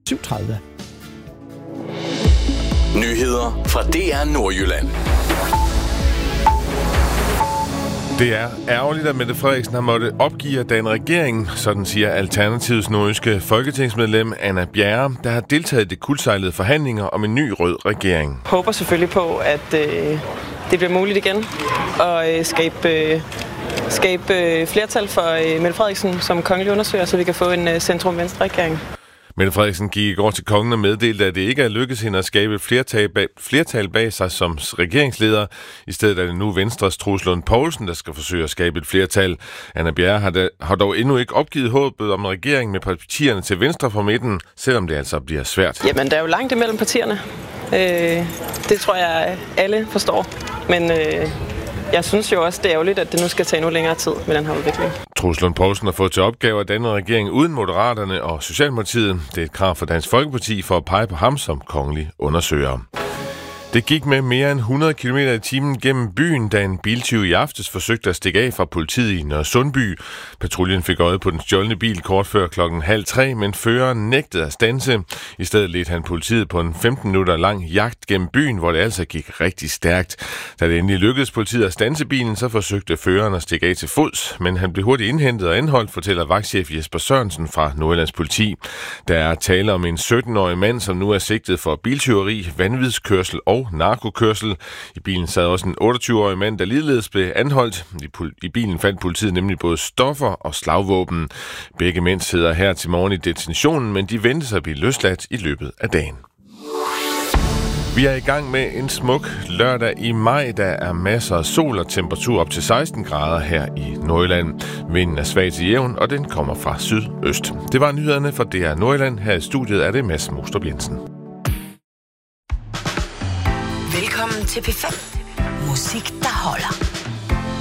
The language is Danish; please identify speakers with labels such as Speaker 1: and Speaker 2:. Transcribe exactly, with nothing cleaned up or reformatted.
Speaker 1: syv tredive.
Speaker 2: Nyheder fra D R Nordjylland.
Speaker 3: Det er ærgerligt, at Mette Frederiksen har måttet opgive at danne regering, sådan siger Alternativets nordjyske folketingsmedlem Anna Bjerre, der har deltaget i de kuldsejlede forhandlinger om en ny rød regering.
Speaker 4: Jeg håber selvfølgelig på, at øh, det bliver muligt igen at øh, skabe, øh, skabe øh, flertal for øh, Mette Frederiksen som kongelig undersøger, så vi kan få en øh, centrum-venstre regering.
Speaker 3: Mette Frederiksen gik i går til kongen og meddelte, at det ikke er lykkedes hende at skabe et flertal bag, flertal bag sig som regeringsleder. I stedet er det nu Venstres Troels Lund Poulsen, der skal forsøge at skabe et flertal. Anna Bjerre har, da, har dog endnu ikke opgivet håbet om en regering med partierne til venstre for midten, selvom det altså bliver svært.
Speaker 4: Jamen, der er jo langt imellem partierne. Øh, det tror jeg, alle forstår. Men øh, jeg synes jo også, det er ærgerligt, at det nu skal tage endnu længere tid med den her udvikling.
Speaker 3: Troels Lund Poulsen har fået til opgave at danne regering uden Moderaterne og Socialdemokratiet. Det er et krav fra Dansk Folkeparti for at pege på ham som kongelig undersøger. Det gik med mere end hundrede kilometer i timen gennem byen, da en biltyv i aftes forsøgte at stikke af fra politiet i Nørresundby. Patruljen fik øje på den stjålne bil kort før klokken halv tre, men føreren nægtede at standse. I stedet ledte han politiet på en femten minutter lang jagt gennem byen, hvor det altså gik rigtig stærkt. Da det endelig lykkedes politiet at standse bilen, så forsøgte føreren at stikke af til fods, men han blev hurtigt indhentet og anholdt, fortæller vagtchef Jesper Sørensen fra Nordjyllands Politi. Der er tale om en sytten-årig mand, som nu er sigtet for biltyveri, vanvidskørsel og narkokørsel. I bilen sad også en otteogtyve-årig mand, der ligeledes blev anholdt. I, pol- I bilen fandt politiet nemlig både stoffer og slagvåben. Begge mænd sidder her til morgen i detentionen, men de venter sig at blive løsladt i løbet af dagen. Vi er i gang med en smuk lørdag i maj. Der er masser af sol og temperatur op til seksten grader her i Nordjylland. Vinden er svag til jævn, og den kommer fra sydøst. Det var nyhederne fra D R Nordjylland. Her i studiet er det Mads Mostrup Jensen.
Speaker 5: Velkommen til P fem. Musik, der holder.